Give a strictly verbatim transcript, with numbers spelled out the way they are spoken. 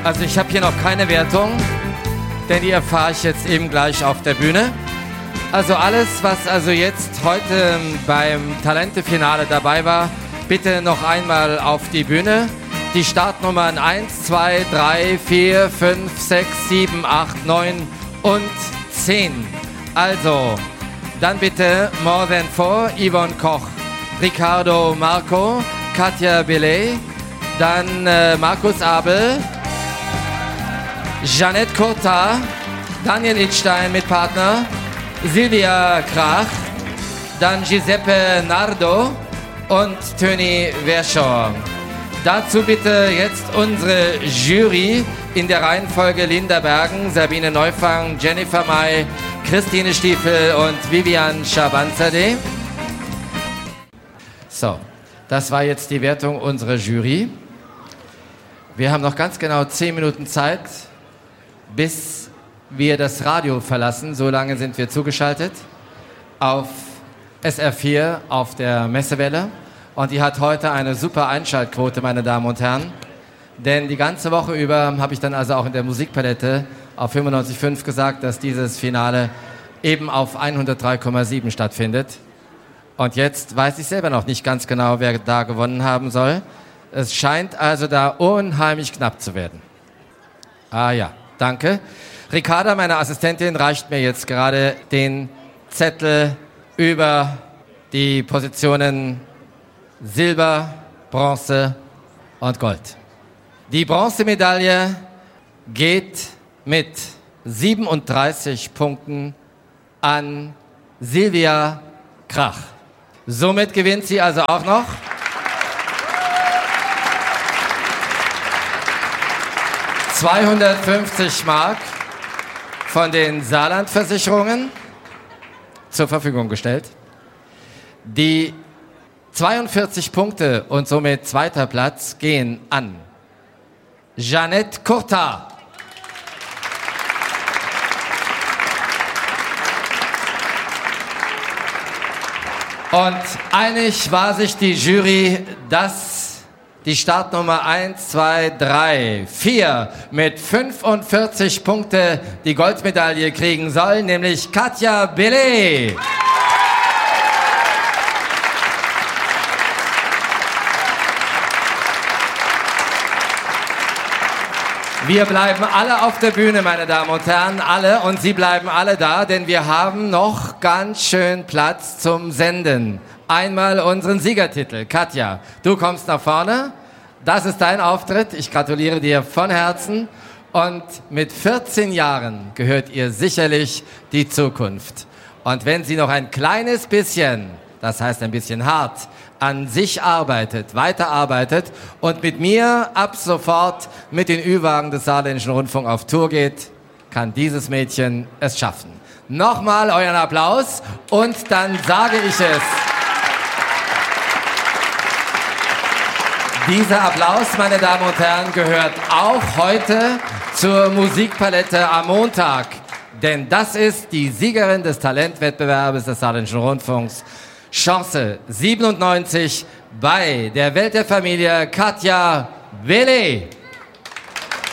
Also ich habe hier noch keine Wertung, denn die erfahre ich jetzt eben gleich auf der Bühne. Also alles, was also jetzt heute beim Talente-Finale dabei war, bitte noch einmal auf die Bühne. Die Startnummern eins, zwei, drei, vier, fünf, sechs, sieben, acht, neun und zehn. Also, dann bitte More Than Four, Yvonne Koch, Ricardo Marco, Katja Bellet, dann äh, Markus Abel, Jeanette Courtat, Daniel Idstein mit Partner, Silvia Krach, dann Giuseppe Nardo und Töni Verschoor. Dazu bitte jetzt unsere Jury in der Reihenfolge Linda Bergen, Sabine Neufang, Jennifer May, Christine Stiefel und Vivian Schabanzadeh. So, das war jetzt die Wertung unserer Jury. Wir haben noch ganz genau zehn Minuten Zeit, bis wir das Radio verlassen. So lange sind wir zugeschaltet auf S R vier auf der Messewelle. Und die hat heute eine super Einschaltquote, meine Damen und Herren. Denn die ganze Woche über habe ich dann also auch in der Musikpalette auf fünfundneunzig Komma fünf gesagt, dass dieses Finale eben auf hundertdrei Komma sieben stattfindet. Und jetzt weiß ich selber noch nicht ganz genau, wer da gewonnen haben soll. Es scheint also da unheimlich knapp zu werden. Ah ja, danke. Ricarda, meine Assistentin, reicht mir jetzt gerade den Zettel über die Positionen Silber, Bronze und Gold. Die Bronzemedaille geht mit siebenunddreißig Punkten an Silvia Krach. Somit gewinnt sie also auch noch zweihundertfünfzig Mark von den Saarland-Versicherungen zur Verfügung gestellt. Die zweiundvierzig Punkte und somit zweiter Platz gehen an Jeanette Courtat. Und einig war sich die Jury, dass die Startnummer eins, zwei, drei, vier mit fünfundvierzig Punkte die Goldmedaille kriegen soll, nämlich Katja Bellet. Wir bleiben alle auf der Bühne, meine Damen und Herren, alle, und Sie bleiben alle da, denn wir haben noch ganz schön Platz zum Senden. Einmal unseren Siegertitel. Katja, du kommst nach vorne. Das ist dein Auftritt. Ich gratuliere dir von Herzen. Und mit vierzehn Jahren gehört ihr sicherlich die Zukunft. Und wenn sie noch ein kleines bisschen, das heißt ein bisschen hart, an sich arbeitet, weiterarbeitet und mit mir ab sofort mit den Ü-Wagen des Saarländischen Rundfunk auf Tour geht, kann dieses Mädchen es schaffen. Nochmal euren Applaus und dann sage ich es. Dieser Applaus, meine Damen und Herren, gehört auch heute zur Musikpalette am Montag. Denn das ist die Siegerin des Talentwettbewerbes des Saarländischen Rundfunks, Chance siebenundneunzig bei der Welt der Familie, Katja Bellet.